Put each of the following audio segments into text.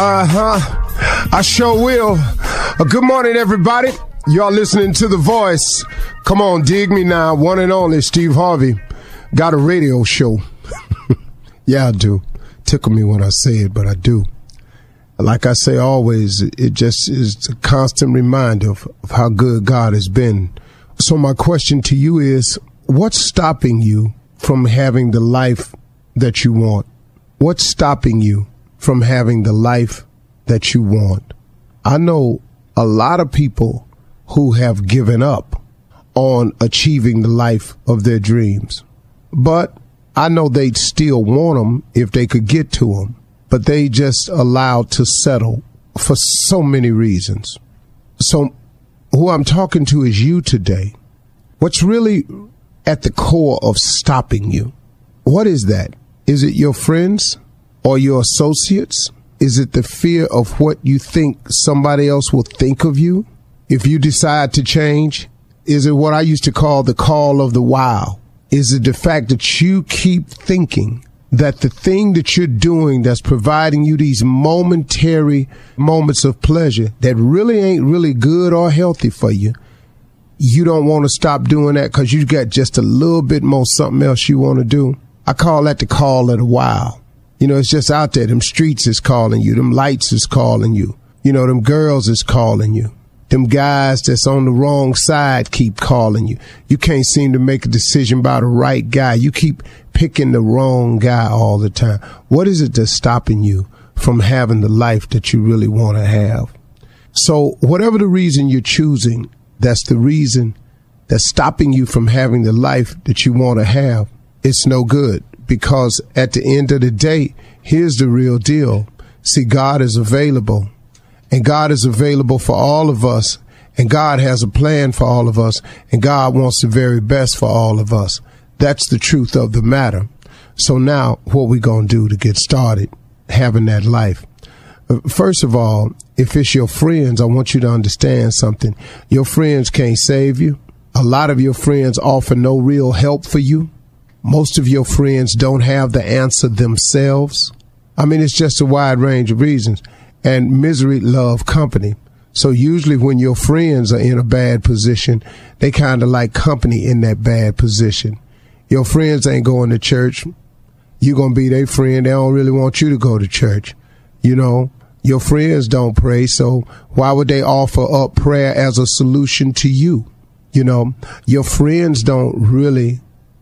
I sure will. Good morning, everybody. Y'all listening to The Voice. Come on, dig me now. One and only Steve Harvey. Got a radio show. Yeah, I do. Tickle me when I say it, but I do. Like I say always, it just is a constant reminder of how good God has been. So my question to you is, what's stopping you from having the life that you want? What's stopping you from having the life that you want? I know a lot of people who have given up on achieving the life of their dreams, but I know they'd still want them if they could get to them, but they just allowed to settle for so many reasons. So who I'm talking to is you today. What's really at the core of stopping you? What is that? Is it your friends or your associates? Is it the fear of what you think somebody else will think of you if you decide to change? Is it what I used to call the call of the wow? Is it the fact that you keep thinking that the thing that you're doing that's providing you these momentary moments of pleasure that really ain't really good or healthy for you, you don't want to stop doing that because you got just a little bit more something else you want to do? I call that the call of the wow. You know, it's just out there. Them streets is calling you. Them lights is calling you. You know, them girls is calling you. Them guys that's on the wrong side keep calling you. You can't seem to make a decision about the right guy. You keep picking the wrong guy all the time. What is it that's stopping you from having the life that you really want to have? So whatever the reason you're choosing, that's the reason that's stopping you from having the life that you want to have. It's no good, because at the end of the day, here's the real deal. See, God is available. And God is available for all of us. And God has a plan for all of us. And God wants the very best for all of us. That's the truth of the matter. So now what we going to do to get started having that life? First of all, if it's your friends, I want you to understand something. Your friends can't save you. A lot of your friends offer no real help for you. Most of your friends don't have the answer themselves. I mean, it's just a wide range of reasons. And misery love company. So usually when your friends are in a bad position, they kind of like company in that bad position. Your friends ain't going to church. You're going to be their friend. They don't really want you to go to church. You know, your friends don't pray. So why would they offer up prayer as a solution to you? You know, your friends don't really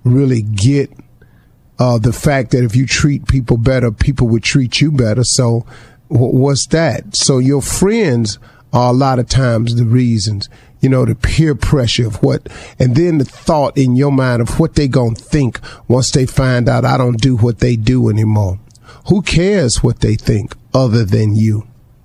get the fact that if you treat people better, people would treat you better. So what's that? So your friends are a lot of times the reasons, you know, the peer pressure of what, and then the thought in your mind of what they gonna think once they find out I don't do what they do anymore. Who cares what they think other than you?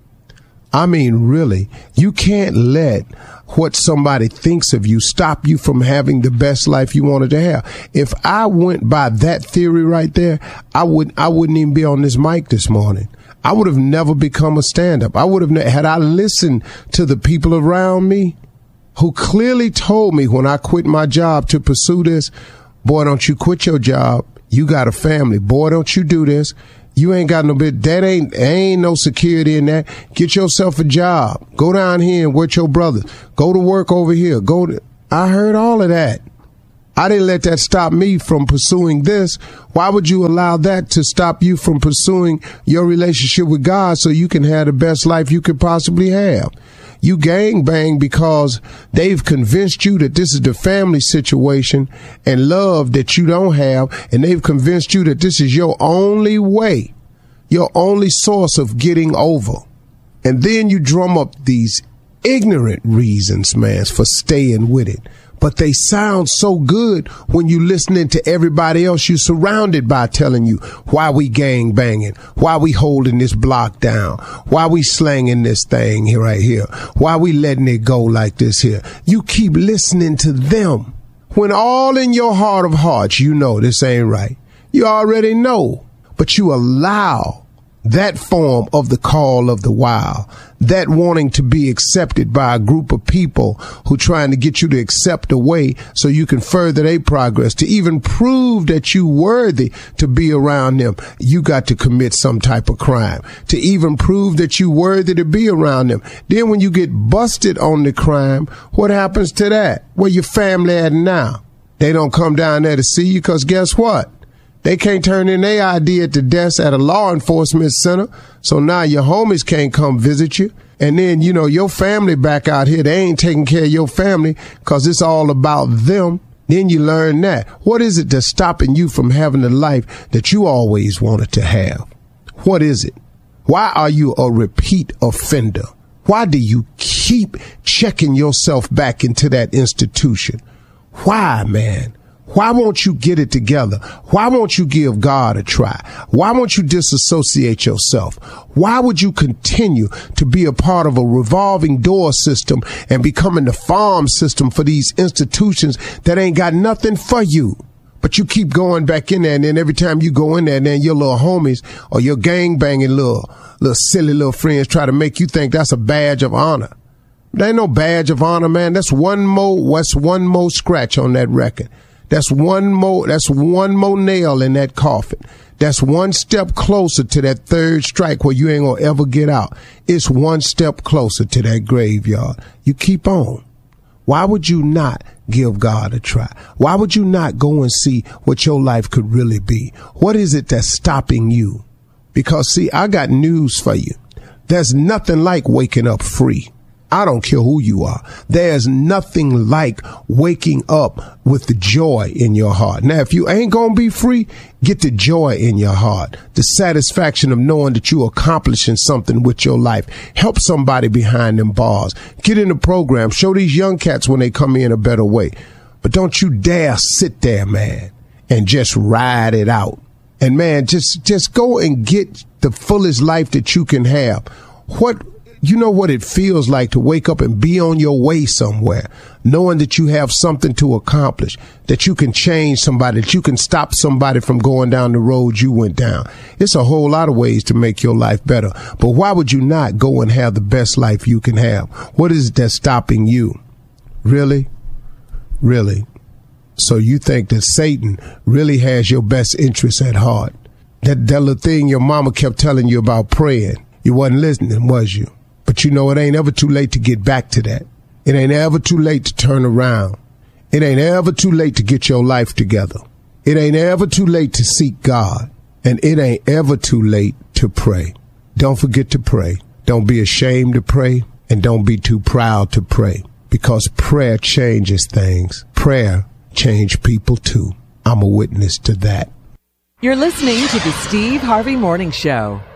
I mean, really, you can't let what somebody thinks of you stop you from having the best life you wanted to have. If I went by that theory right there, I wouldn't even be on this mic this morning. I would have never become a stand-up. I would have, had I listened to the people around me who clearly told me when I quit my job to pursue this, boy, don't you quit your job. You got a family. Boy, don't you do this. You ain't got no bit. That ain't no security in that. Get yourself a job. Go down here and work your brothers. Go to work over here. I heard all of that. I didn't let that stop me from pursuing this. Why would you allow that to stop you from pursuing your relationship with God so you can have the best life you could possibly have? You gangbang because they've convinced you that this is the family situation and love that you don't have, and they've convinced you that this is your only way, your only source of getting over. And then you drum up these ignorant reasons, man, for staying with it. But they sound so good when you listening to everybody else you surrounded by telling you why we gang banging, why we holding this block down, why we slanging this thing here right here, why we letting it go like this here. You keep listening to them when all in your heart of hearts you know this ain't right. You already know, but you allow that form of the call of the wild, that wanting to be accepted by a group of people who trying to get you to accept a way so you can further their progress, to even prove that you worthy to be around them, you got to commit some type of crime. To even prove that you worthy to be around them. Then when you get busted on the crime, what happens to that? Where your family at now? They don't come down there to see you because guess what? They can't turn in their ID at the desk at a law enforcement center. So now your homies can't come visit you. And then, you know, your family back out here, they ain't taking care of your family because it's all about them. Then you learn that. What is it that's stopping you from having the life that you always wanted to have? What is it? Why are you a repeat offender? Why do you keep checking yourself back into that institution? Why, man? Why won't you get it together? Why won't you give God a try? Why won't you disassociate yourself? Why would you continue to be a part of a revolving door system and becoming the farm system for these institutions that ain't got nothing for you? But you keep going back in there, and then every time you go in there, and then your little homies or your gang banging little silly little friends try to make you think that's a badge of honor. There ain't no badge of honor, man. That's one more scratch on that record. That's one more nail in that coffin. That's one step closer to that third strike where you ain't gonna ever get out. It's one step closer to that graveyard. You keep on. Why would you not give God a try? Why would you not go and see what your life could really be? What is it that's stopping you? Because see, I got news for you. There's nothing like waking up free. I don't care who you are. There's nothing like waking up with the joy in your heart. Now, if you ain't going to be free, get the joy in your heart, the satisfaction of knowing that you're accomplishing something with your life. Help somebody behind them bars. Get in the program. Show these young cats when they come in a better way. But don't you dare sit there, man, and just ride it out. And, man, just go and get the fullest life that you can have. You know what it feels like to wake up and be on your way somewhere, knowing that you have something to accomplish, that you can change somebody, that you can stop somebody from going down the road you went down. It's a whole lot of ways to make your life better. But why would you not go and have the best life you can have? What is it that's stopping you? Really? Really? So you think that Satan really has your best interests at heart? That little thing your mama kept telling you about praying, you wasn't listening, was you? But you know, it ain't ever too late to get back to that. It ain't ever too late to turn around. It ain't ever too late to get your life together. It ain't ever too late to seek God. And it ain't ever too late to pray. Don't forget to pray. Don't be ashamed to pray. And don't be too proud to pray. Because prayer changes things. Prayer changes people too. I'm a witness to that. You're listening to the Steve Harvey Morning Show.